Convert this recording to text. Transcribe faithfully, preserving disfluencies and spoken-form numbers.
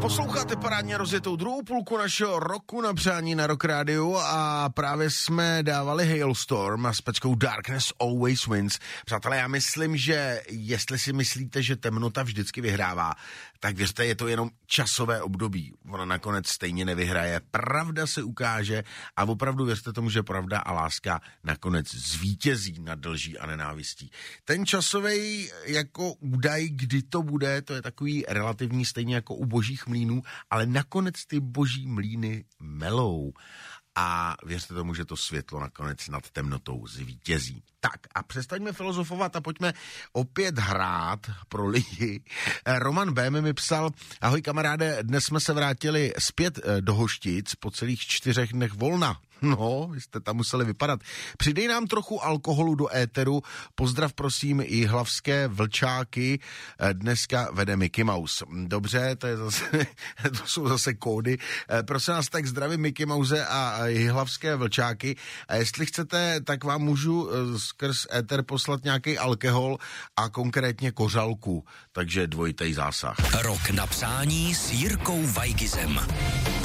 Posloucháte parádně rozjetou druhou půlku našeho roku na přání na Rock Radio a právě jsme dávali Hailstorm a s peckou Darkness Always Wins. Přátelé, já myslím, že jestli si myslíte, že temnota vždycky vyhrává, tak věřte, je to jenom časové období. Ona nakonec stejně nevyhraje. Pravda se ukáže a opravdu věřte tomu, že pravda a láska nakonec zvítězí nad lží a nenávistí. Ten časový jako údaj, kdy to bude, to je takový relativní, stejně jako u božích mlýnů, ale nakonec ty boží mlýny melou. A věřte tomu, že to světlo nakonec nad temnotou zvítězí. Tak a přestaňme filozofovat a pojďme opět hrát pro lidi. Roman B. mi psal, ahoj kamaráde, dnes jsme se vrátili zpět do Hoštic po celých čtyřech dnech volna. No, vy jste tam museli vypadat. Přidej nám trochu alkoholu do éteru. Pozdrav prosím i hlavské vlčáky. Dneska vede Mickey Mouse. Dobře, to, je zase, to jsou zase kódy. Prosím nás, tak zdravím Mickey Mouse a jihlavské vlčáky. A jestli chcete, tak vám můžu skrz éter poslat nějaký alkohol a konkrétně kořalku. Takže dvojitej zásah. Rok na přání s Jirkou Vajgizem.